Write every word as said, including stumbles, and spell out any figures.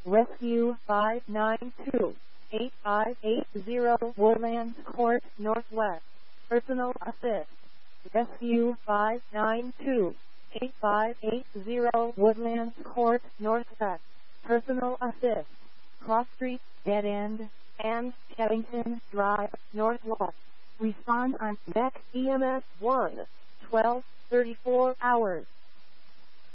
Rescue five nine two, eight five eight zero Woodlands Court Northwest. Personal assist. Rescue five nine two, eight five eight zero Woodlands Court Northwest. Personal assist. Cross Street, Dead End, and Kevington Drive, Northwest. Respond on Beck E M S one, twelve thirty-four hours.